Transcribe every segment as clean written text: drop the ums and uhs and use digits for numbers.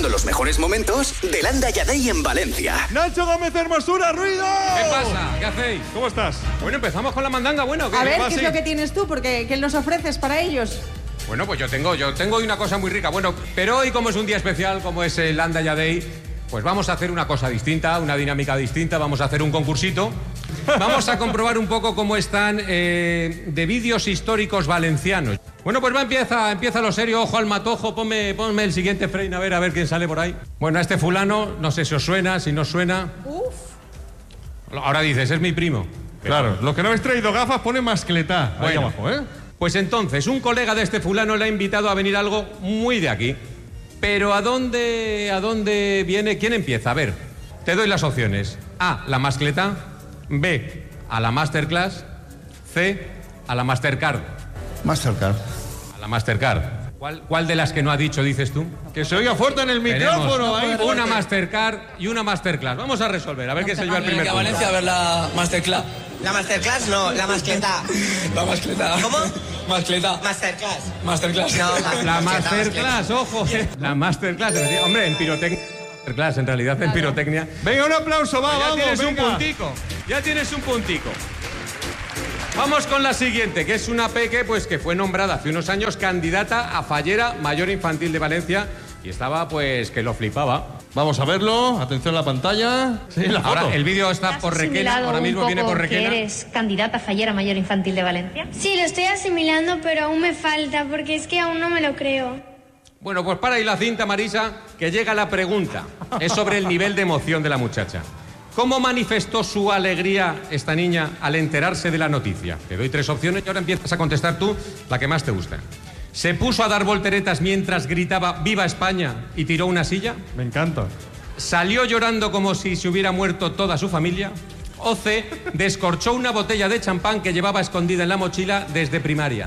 escuchando los mejores momentos de Landa y Adey en Valencia. ¡Nacho Gómez Hermosura, ruido! ¿Qué pasa? ¿Qué hacéis? ¿Cómo estás? Bueno, empezamos con la mandanga, bueno. A ver, ¿qué es lo que tienes tú? Porque ¿qué nos ofreces para ellos? Bueno, pues yo tengo hoy una cosa muy rica. Bueno, pero hoy como es un día especial, como es el Landa y Adey, pues vamos a hacer una cosa distinta, una dinámica distinta. Vamos a hacer un concursito. Vamos a comprobar un poco cómo están de vídeos históricos valencianos. Bueno, pues empieza lo serio. Ojo al matojo, ponme el siguiente frame, a ver quién sale por ahí. Bueno, a este fulano, no sé si os suena, si no os suena. Uf. Ahora dices, es mi primo. Claro, lo que no habéis traído gafas pone mascletá ahí abajo, ¿eh? Pues entonces, un colega de este fulano le ha invitado a venir algo muy de aquí. Pero ¿a dónde viene? ¿Quién empieza? A ver, te doy las opciones. A, la mascletá. B, a la Masterclass. C, a la Mastercard. Mastercard. A la Mastercard. ¿Cuál de las que no ha dicho dices tú? Que se oiga fuerte en el micrófono. Tenemos una Mastercard y una Masterclass. Vamos a resolver, a ver quién se lleva el primer punto. Valencia a ver la Masterclass. La Masterclass no, la mascletá. La mascleta. ¿Cómo? Mascleta. Masterclass. Masterclass. No, La Masterclass, ojo. La Masterclass, hombre, en pirotecnia. Masterclass, en realidad, en pirotecnia. Venga, un aplauso, Pues vamos, ya tienes un puntico. Vamos con la siguiente, que es una peque que fue nombrada hace unos años candidata a fallera mayor infantil de Valencia y estaba que lo flipaba. Vamos a verlo, atención a la pantalla. Sí, la foto. Ahora el vídeo está por Requena, ahora mismo viene por Requena. ¿Eres candidata a fallera mayor infantil de Valencia? Sí, lo estoy asimilando, pero aún me falta, porque es que aún no me lo creo. Bueno, pues para ahí la cinta, Marisa, que llega la pregunta. Es sobre el nivel de emoción de la muchacha. ¿Cómo manifestó su alegría esta niña al enterarse de la noticia? Te doy 3 opciones y ahora empiezas a contestar tú la que más te gusta. ¿Se puso a dar volteretas mientras gritaba ¡Viva España! y tiró una silla? Me encanta. ¿Salió llorando como si se hubiera muerto toda su familia? O C, descorchó una botella de champán que llevaba escondida en la mochila desde primaria.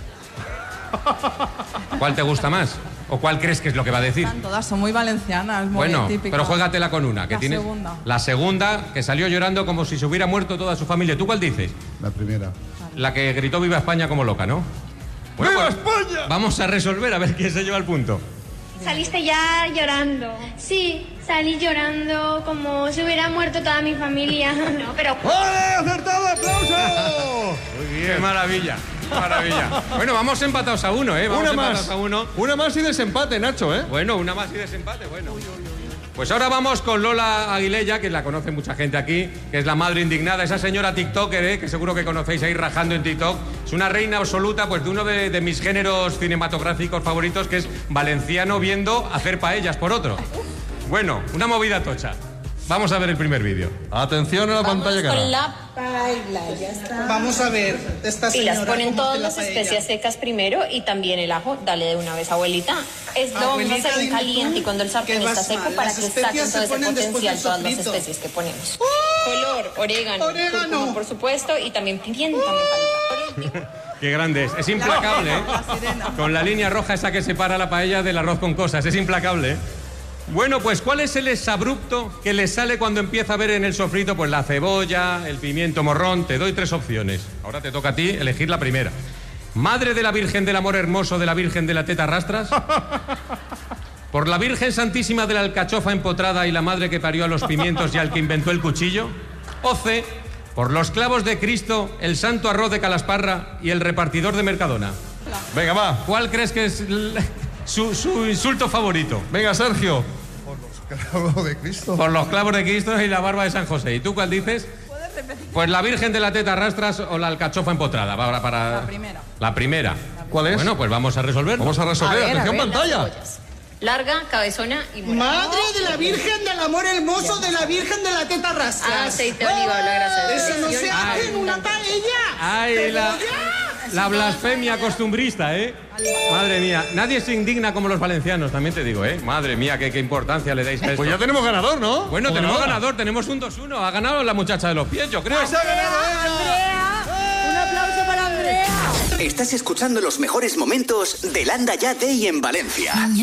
¿Cuál te gusta más? ¿O cuál crees que es lo que va a decir? Todas son muy valencianas, muy bueno, típicas. pero juégatela con una. Que tienes segunda. La segunda, que salió llorando como si se hubiera muerto toda su familia. ¿Tú cuál dices? La primera. La que gritó ¡Viva España! Como loca, ¿no? Bueno, ¡Viva pues, España! Vamos a resolver a ver quién se lleva el punto. ¿Saliste ya llorando? Sí, salí llorando como si hubiera muerto toda mi familia. No, pero... ¡Vale! ¡Acertado! ¡Aplauso! Muy bien. ¡Qué maravilla! Maravilla. Bueno, vamos empatados a 1, ¿eh? Vamos empatados a 1. Una más y desempate, Nacho, ¿eh? Bueno, una más y desempate, bueno. Pues ahora vamos con Lola Aguilella, que la conoce mucha gente aquí, que es la madre indignada, esa señora tiktoker, que seguro que conocéis ahí rajando en TikTok. Es una reina absoluta de uno de mis géneros cinematográficos favoritos, que es valenciano viendo hacer paellas por otro. Bueno, una movida tocha. Vamos a ver el primer vídeo. Atención a la pantalla, cara. Con la Paella, ya está. Vamos a ver, esta señora... y las ponen ¿cómo todas hace la las paella? especias secas primero y también el ajo. Dale de una vez, abuelita. Lo vamos a Abuelita, hacer en dime caliente tú, y cuando el sartén ¿qué está vas seco mal? para Las que saquen especias todo se ese ponen después potencial, del todas las sofrito. especies que ponemos. Color, orégano, cúrcuma, por supuesto, y también pimienta me falta. Qué grande es. Es implacable, ¿eh? Con la línea roja esa que separa la paella del arroz con cosas. Es implacable, ¿eh? Bueno, pues ¿cuál es el exabrupto que le sale cuando empieza a ver en el sofrito? Pues la cebolla, el pimiento morrón. Te doy 3 opciones. Ahora te toca a ti elegir la primera. ¿Madre de la Virgen del Amor Hermoso de la Virgen de la Teta Rastras? ¿Por la Virgen Santísima de la Alcachofa Empotrada y la madre que parió a los pimientos y al que inventó el cuchillo? ¿O C, por los clavos de Cristo, el santo arroz de Calasparra y el repartidor de Mercadona? Venga, va. ¿Cuál crees que es su insulto favorito? Venga, Sergio. Clavos de Cristo. Por los clavos de Cristo y la barba de San José. ¿Y tú cuál dices? Pues la Virgen de la Teta Rastras o la Alcachofa Empotrada. Para... La primera. La primera. ¿Cuál es? Bueno, pues vamos a resolver. Vamos a resolver. A ver, Atención, a ver, pantalla. Larga, cabezona y morada. Madre de la Virgen del Amor Hermoso de la Virgen de la Teta Rastras. Aceite de oliva, la grasa de Eso no se hace en una paella. ¡Ay, la blasfemia costumbrista, eh! Madre mía, nadie se indigna como los valencianos, también te digo, eh. Madre mía, qué importancia le dais a esto. Pues ya tenemos ganador, ¿no? Bueno, tenemos ganador, tenemos un 2-1. Ha ganado la muchacha de los pies, yo creo. ¡Se ha ganado ella! ¡Andrea! ¡Un aplauso para Andrea! Estás escuchando los mejores momentos de Landa y Adey en Valencia.